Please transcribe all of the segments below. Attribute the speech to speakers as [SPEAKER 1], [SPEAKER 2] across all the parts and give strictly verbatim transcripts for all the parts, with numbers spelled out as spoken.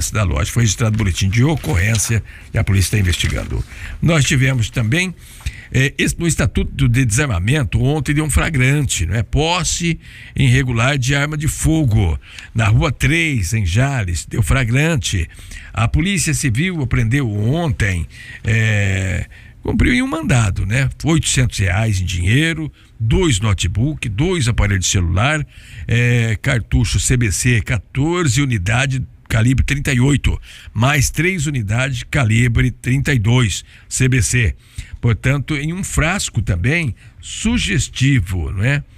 [SPEAKER 1] posse da loja. Foi registrado boletim de ocorrência e a polícia está investigando. Nós tivemos também eh, esse, no Estatuto de Desarmamento, ontem deu um flagrante, não é? Posse irregular de arma de fogo na Rua três, em Jales, deu flagrante. A Polícia Civil apreendeu ontem, eh, cumpriu em um mandado, né? oitocentos reais em dinheiro, dois notebook, dois aparelhos de celular, eh, cartucho C B C, quatorze unidades calibre trinta e oito, mais três unidades calibre trinta e dois C B C. Portanto, em um frasco também sugestivo, não é?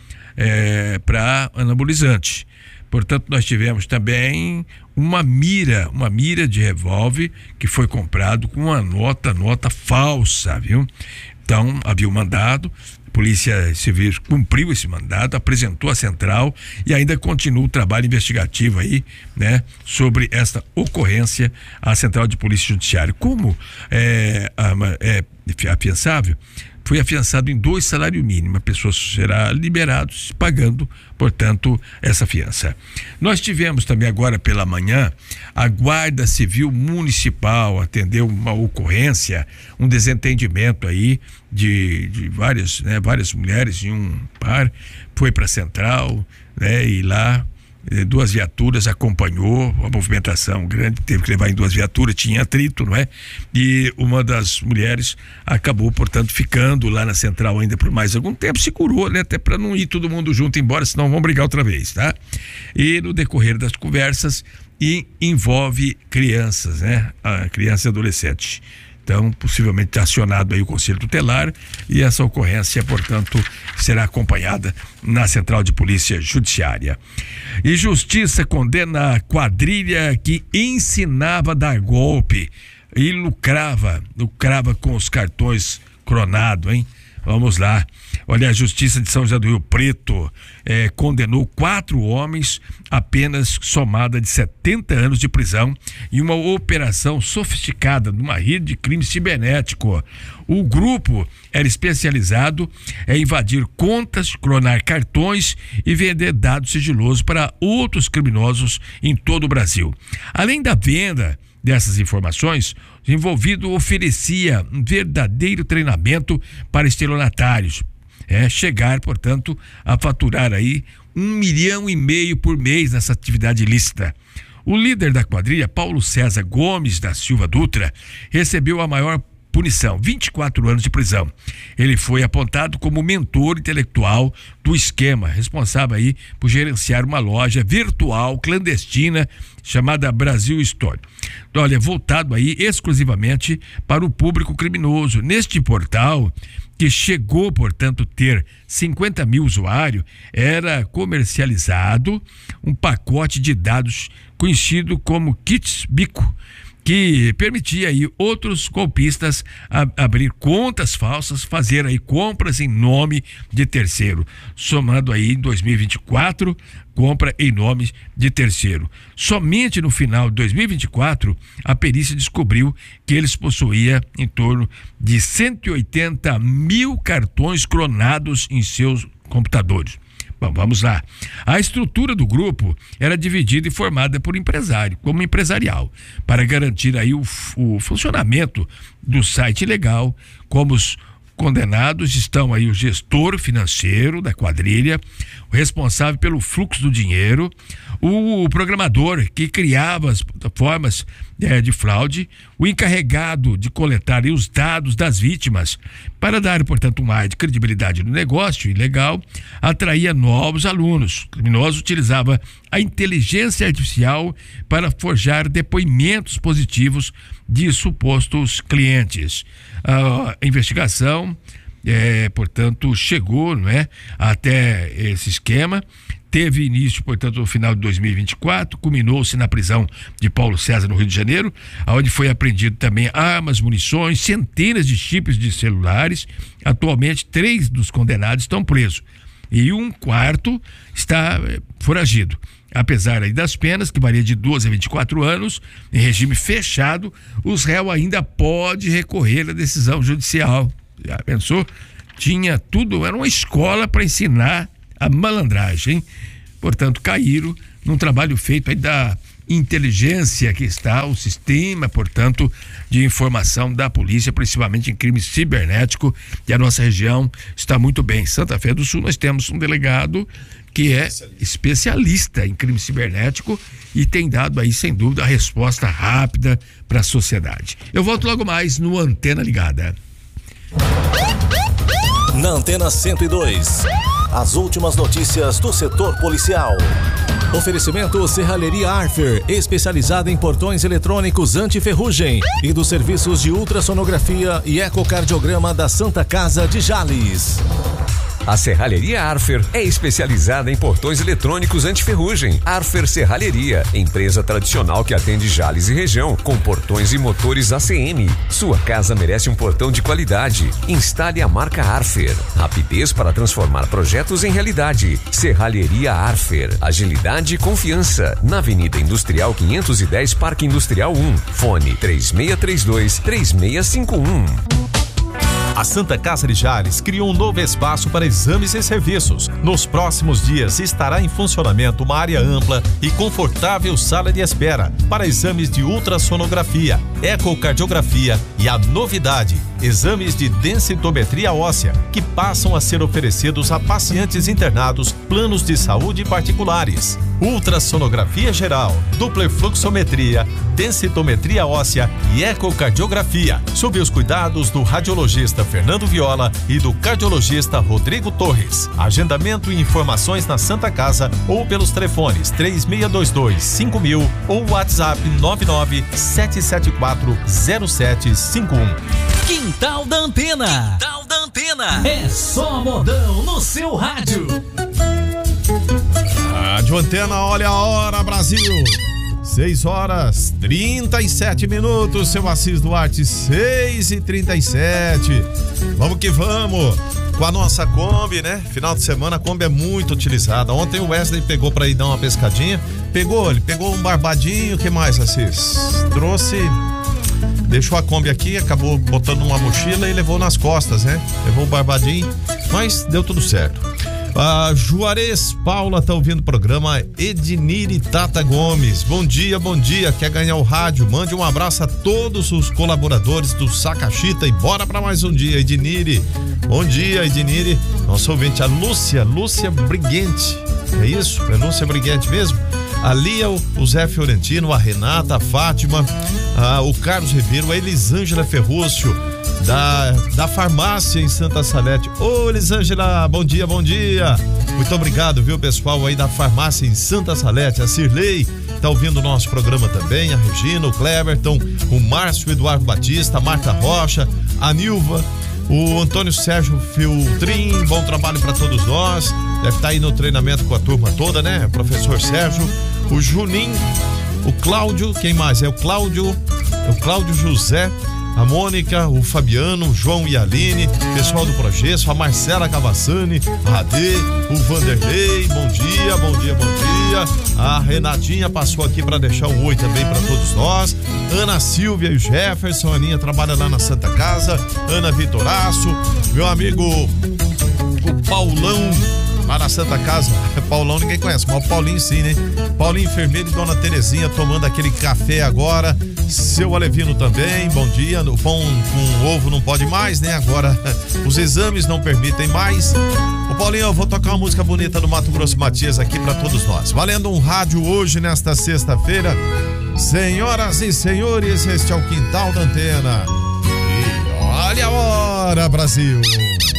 [SPEAKER 1] É, para anabolizante. Portanto, nós tivemos também uma mira, uma mira de revólver que foi comprado com uma nota, nota falsa, viu? Então, havia um mandado, a Polícia Civil cumpriu esse mandado, apresentou a central e ainda continua o trabalho investigativo aí, né? Sobre esta ocorrência à Central de Polícia Judiciária. Como é, é afiançável, foi afiançado em dois salários mínimos. A pessoa será liberada pagando, portanto, essa fiança. Nós tivemos também agora pela manhã a Guarda Civil Municipal atendeu uma ocorrência, um desentendimento aí de, de várias, né, várias mulheres em um par, foi para a central, né, e lá duas viaturas acompanhou a movimentação grande, teve que levar em duas viaturas, tinha atrito, não é? E uma das mulheres acabou, portanto, ficando lá na central ainda por mais algum tempo, se curou, né? Até para não ir todo mundo junto embora, senão vão brigar outra vez, tá? E no decorrer das conversas, e envolve crianças, né? A criança e adolescente. Então, possivelmente acionado aí o Conselho Tutelar e essa ocorrência, portanto, será acompanhada na Central de Polícia Judiciária. E Justiça condena a quadrilha que ensinava a dar golpe e lucrava, lucrava com os cartões Cronado, hein? Vamos lá. Olha, a Justiça de São José do Rio Preto eh, condenou quatro homens a penas somada de setenta anos de prisão em uma operação sofisticada numa rede de crime cibernético. O grupo era especializado em invadir contas, clonar cartões e vender dados sigilosos para outros criminosos em todo o Brasil. Além da venda dessas informações, o envolvido oferecia um verdadeiro treinamento para estelionatários. É, chegar, portanto, a faturar aí um milhão e meio por mês nessa atividade ilícita. O líder da quadrilha, Paulo César Gomes da Silva Dutra, recebeu a maior punição, vinte e quatro anos de prisão. Ele foi apontado como mentor intelectual do esquema, responsável aí por gerenciar uma loja virtual clandestina chamada Brasil Store. Olha, voltado aí exclusivamente para o público criminoso. Neste portal, que chegou, portanto, ter cinquenta mil usuários, era comercializado um pacote de dados conhecido como kits bico, que permitia aí outros golpistas a, abrir contas falsas, fazer aí compras em nome de terceiro, somando aí em dois mil e vinte e quatro, compra em nome de terceiro. Somente no final de dois mil e vinte e quatro, a perícia descobriu que eles possuíam em torno de cento e oitenta mil cartões clonados em seus computadores. Bom, vamos lá. A estrutura do grupo era dividida e formada por empresário, como empresarial, para garantir aí o, o funcionamento do site legal. Como os condenados estão aí o gestor financeiro da quadrilha, o responsável pelo fluxo do dinheiro, o programador que criava as plataformas é, de fraude, o encarregado de coletar aí os dados das vítimas para dar, portanto, mais de credibilidade no negócio ilegal, atraía novos alunos. O criminoso utilizava a inteligência artificial para forjar depoimentos positivos de supostos clientes. A investigação, é, portanto, chegou, não é, até esse esquema. Teve início, portanto, no final de dois mil e vinte e quatro, culminou-se na prisão de Paulo César, no Rio de Janeiro, onde foi apreendido também armas, munições, centenas de chips de celulares. Atualmente, três dos condenados estão presos e um quarto está é, foragido. Apesar aí das penas, que varia de doze a vinte e quatro anos, em regime fechado, os réus ainda podem recorrer à decisão judicial. Já pensou? Tinha tudo, era uma escola para ensinar a malandragem. Portanto, caíram num trabalho feito aí da inteligência que está o sistema, portanto, de informação da polícia, principalmente em crime cibernético, e a nossa região está muito bem. Em Santa Fé do Sul nós temos um delegado que é especialista em crime cibernético e tem dado aí, sem dúvida, a resposta rápida para a sociedade. Eu volto logo mais no Antena Ligada.
[SPEAKER 2] Na Antena cento e dois, as últimas notícias do setor policial. Oferecimento Serralheria Arfer, especializada em portões eletrônicos anti-ferrugem, e dos serviços de ultrassonografia e ecocardiograma da Santa Casa de Jales.
[SPEAKER 3] A Serralheria Arfer é especializada em portões eletrônicos anti-ferrugem. Arfer Serralheria, empresa tradicional que atende Jales e região, com portões e motores A C M. Sua casa merece um portão de qualidade. Instale a marca Arfer. Rapidez para transformar projetos em realidade. Serralheria Arfer. Agilidade e confiança. Na Avenida Industrial quinhentos e dez, Parque Industrial um. Fone três seis três dois, três seis cinco um.
[SPEAKER 4] A Santa Casa de Jales criou um novo espaço para exames e serviços. Nos próximos dias estará em funcionamento uma área ampla e confortável sala de espera para exames de ultrassonografia, ecocardiografia e a novidade, exames de densitometria óssea, que passam a ser oferecidos a pacientes internados, planos de saúde particulares. Ultrassonografia geral, duplefluxometria, densitometria óssea e ecocardiografia, sob os cuidados do radiologista Fernando Viola e do cardiologista Rodrigo Torres. Agendamento e informações na Santa Casa ou pelos telefones três seis dois dois, cinco mil ou WhatsApp nove nove sete sete quatro zero sete cinco um.
[SPEAKER 5] Quintal da Antena. Quintal da Antena. É só modão no seu rádio.
[SPEAKER 4] Rádio Antena, olha a hora, Brasil. seis horas trinta e sete minutos, seu Assis Duarte, seis e trinta e sete. Vamos que vamos com a nossa Kombi, né? Final de semana a Kombi é muito utilizada. Ontem o Wesley pegou pra ir dar uma pescadinha. Pegou, ele pegou um barbadinho. O que mais, Assis? Trouxe... Deixou a Kombi aqui, acabou botando numa mochila e levou nas costas, né? Levou o barbadinho, mas deu tudo certo. A Juarez Paula tá ouvindo o programa. Edniri Tata Gomes, bom dia, bom dia, quer ganhar o rádio? Mande um abraço a todos os colaboradores do Sacachita e bora pra mais um dia, Edniri. Bom dia, Edniri. Nosso ouvinte, a Lúcia, Lúcia Briguente, é isso? É Lúcia Briguente mesmo? A Lia, o Zé Fiorentino, a Renata, a Fátima, a, o Carlos Ribeiro, a Elisângela Ferrúcio, da, da farmácia em Santa Salete. Ô, Elisângela, bom dia, bom dia. Muito obrigado, viu, pessoal aí da farmácia em Santa Salete. A Cirlei tá ouvindo o nosso programa também, a Regina, o Cleberton, o Márcio Eduardo Batista, a Marta Rocha, a Nilva, o Antônio Sérgio Filtrin, bom trabalho para todos nós. Deve estar aí no treinamento com a turma toda, né? Professor Sérgio, o Juninho, o Cláudio, quem mais? É o Cláudio, é o Cláudio José, a Mônica, o Fabiano, o João e a Aline, pessoal do Progesso, a Marcela Cavassani, a Adê, o Vanderlei, bom dia, bom dia, bom dia. A Renatinha passou aqui para deixar um oi também para todos nós. Ana Silvia e o Jefferson, a Aninha trabalha lá na Santa Casa, Ana Vitoraço, meu amigo o Paulão, lá na Santa Casa. Paulão ninguém conhece, mas o Paulinho sim, né? Paulinho Enfermeiro e Dona Terezinha tomando aquele café agora. Seu Alevino também, bom dia. O pão com ovo não pode mais, né? Agora os exames não permitem mais. Ô Paulinho, eu vou tocar uma música bonita do Mato Grosso Matias aqui pra todos nós. Valendo um rádio hoje, nesta sexta-feira. Senhoras e senhores, este é o Quintal da Antena. E olha a hora, Brasil!